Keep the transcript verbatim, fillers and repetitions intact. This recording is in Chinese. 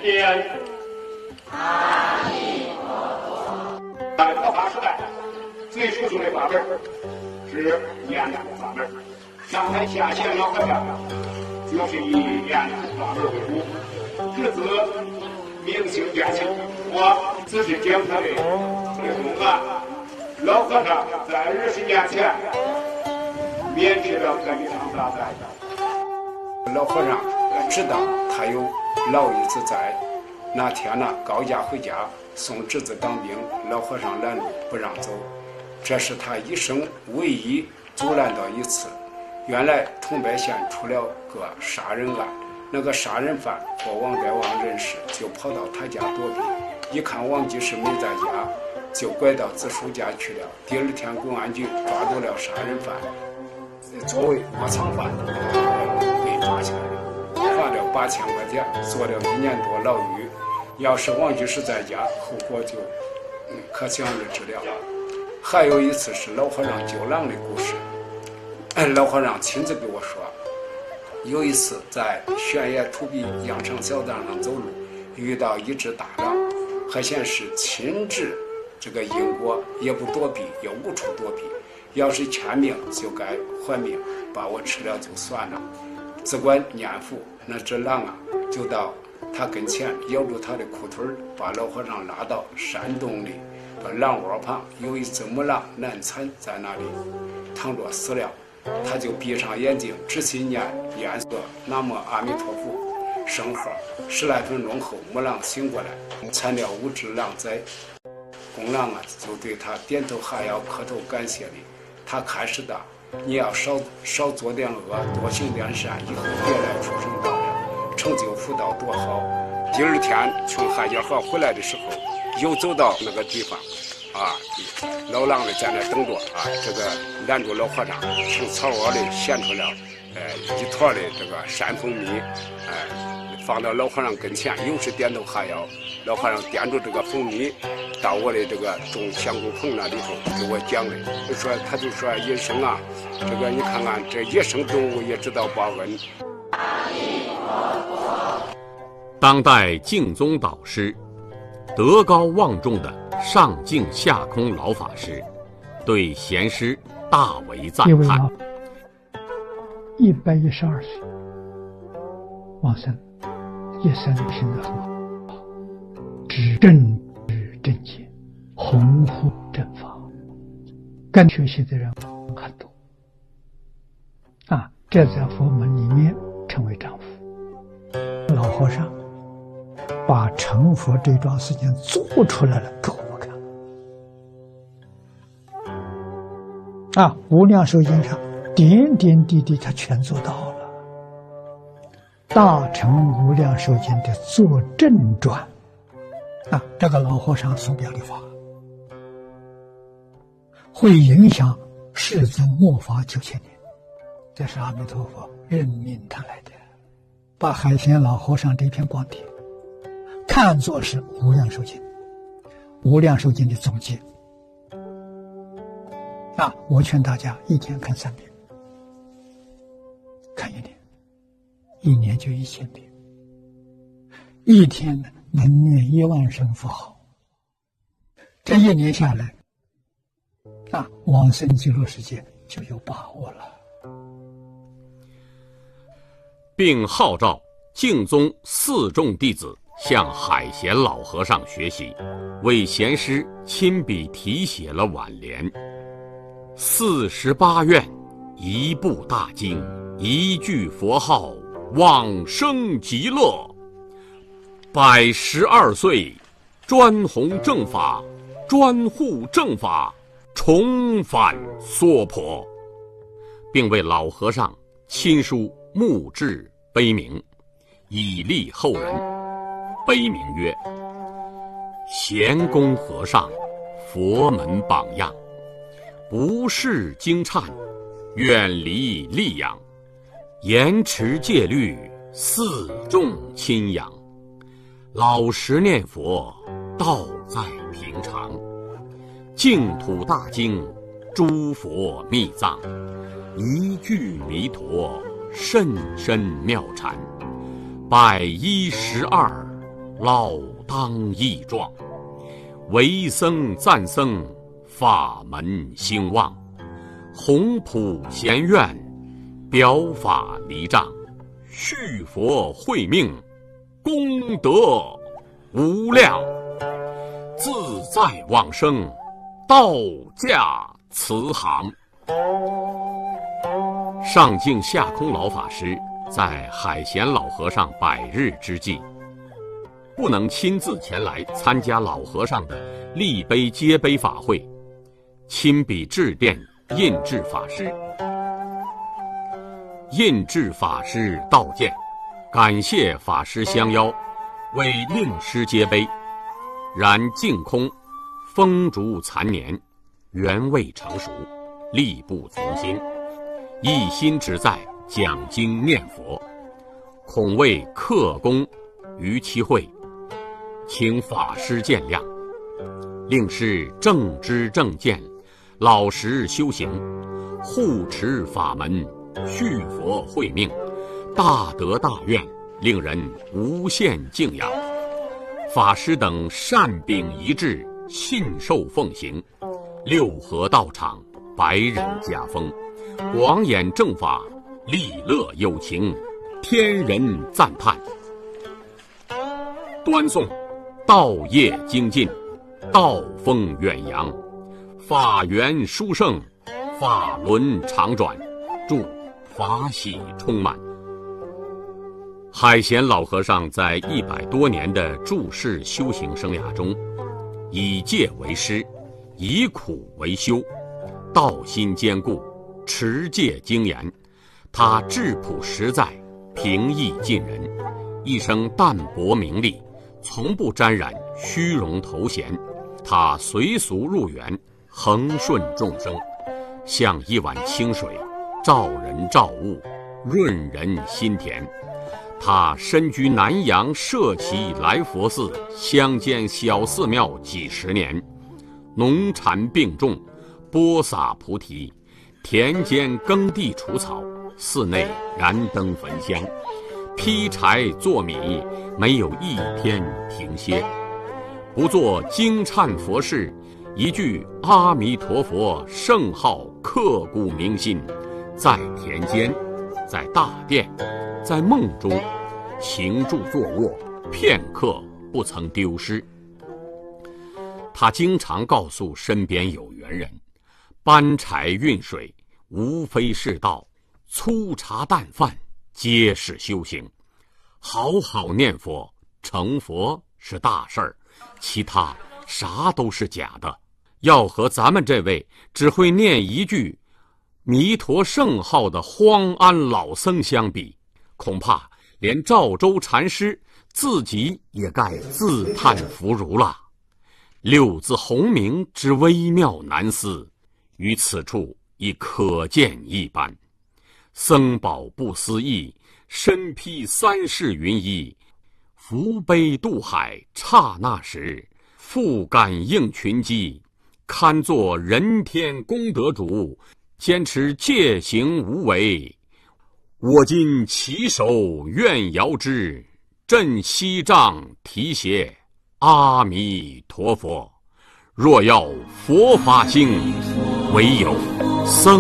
天。阿弥陀佛。在佛法时代，最殊胜的法门是念佛法门。上海下县老和尚就是以念佛法门为主，侄子明星见性。我只是讲他的内容啊。老和尚在二十年前免去了这一场大灾。 老和尚知道他有老爷子在，那天呢高家回家送侄子当兵，老和尚拦路不让走，这是他一生唯一阻拦到一次。原来桐柏县出了个杀人案，那个杀人犯和王代王认识，就跑到他家躲避，一看王济世没在家，就拐到子叔家去了。第二天公安局抓住了杀人犯，作为窝藏犯被抓起来了，罚了八千块钱，坐了一年多牢狱。要是王济世在家，后果就嗯可想而知了。还有一次是老和尚救狼的故事，老和尚亲自给我说，有一次在悬崖土壁羊肠小道上走路，遇到一只大狼，还显是亲至这个因果，也不躲避，也无处躲避。要是欠命就该还命，把我吃了就算了。只管念佛，那只狼啊，就到他跟前咬住他的裤腿，把老和尚拉到山洞里，把狼窝旁有一只母狼难产在那里躺着死了。他就闭上眼睛，只心念念诵南无阿弥陀佛圣号。十来分钟后，母狼醒过来，产了五只狼崽。公狼啊，就对他点头哈腰，磕头感谢礼。他开始的，你要少少做点恶，多行点善，以后别来畜生道了，成就福道多好。第二天从海家河回来的时候，又走到那个地方，啊，老狼的在那等着啊，这个拦住老和尚，从草窝里衔出了呃一坨的这个山蜂蜜，哎、呃，放到老和尚跟前，又是点头哈腰。老和尚掂住这个蜂蜜，到我的这个种香菇棚那里头给我讲的，就说他就说野生啊，这个你看看这野生动物也知道报恩。 当代净宗导师、德高望重的上净下空老法师，对贤师大为赞叹。 一百一十二岁往生，一生行得很好。知正知正见，弘护正法，跟学习的人很多啊，这在佛门里面称为丈夫。老和尚把成佛这桩事情做出来了给我们看啊，无量寿经上点点滴滴他全做到了。大乘无量寿经的作证传啊，这个老和尚所表的话，会影响世尊末法九千年。这是阿弥陀佛任命他来的，把海贤老和尚这篇光碟看作是无量寿经，无量寿经的总结。啊，我劝大家一天看三遍，看一年，一年就一千遍，一天呢能念一万声佛号，这一年下来，啊，往生极乐世界就有把握了。 并号召净宗四众弟子向海贤老和尚学习，为贤师亲笔题写了挽联：四十八愿，一部大经，一句佛号，往生极乐。百十二岁，专弘正法，专护正法，重返娑婆，并为老和尚亲书墓志碑铭，以利后人。碑铭曰：贤公和尚，佛门榜样，不识经忏，远离戾养，严持戒律，四众亲仰，老实念佛，道在平常，净土大经，诸佛密藏，一句弥陀，甚深妙禅，百一十二， 老当益壮。为僧赞僧，法门兴旺。弘普贤愿，表法离障。续佛慧命，功德无量。自在往生，道驾慈航。上净下空老法师在海贤老和尚百日之际，不能亲自前来参加老和尚的立碑接碑法会，亲笔致电印制法师。印制法师道见，感谢法师相邀，为令师接碑。然净空风烛残年，缘未成熟，力不从心，一心只在讲经念佛，恐为克功于其会，请法师见谅。令师正知正见，老实修行，护持法门，续佛慧命，大德大愿，令人无限敬仰。法师等善秉一致，信受奉行，六合道场，百人家风，广演正法，利乐有情，天人赞叹。端颂道业精进，道风远扬，法源殊胜，法轮常转，祝法喜充满。海贤老和尚在一百多年的住世修行生涯中，以戒为师，以苦为修，道心坚固，持戒精严。他质朴实在，平易近人，一生淡泊名利，从不沾染虚荣头衔。他随俗入园，恒顺众生，像一碗清水，照人照物，润人心田。他身居南阳社稷来佛寺乡间小寺庙几十年，农禅并种，播撒菩提，田间耕地除草，寺内燃灯焚香，劈柴做米，没有一天停歇。不做惊忏佛事，一句阿弥陀佛圣号刻骨铭心，在田间，在大殿，在梦中，行住坐卧，片刻不曾丢失。他经常告诉身边有缘人，搬柴运水无非是道，粗茶淡饭皆是修行。好好念佛，成佛是大事儿，其他啥都是假的。要和咱们这位只会念一句弥陀圣号的荒安老僧相比，恐怕连赵州禅师自己也该自叹弗如了。六字洪名之微妙难思，于此处已可见一斑。僧宝不思议，身披三世云衣，扶悲渡海刹那时，复感应群机，堪作人天功德主，坚持戒行无为。我今起手愿遥之，振西杖提携阿弥陀佛。若要佛法兴，唯有僧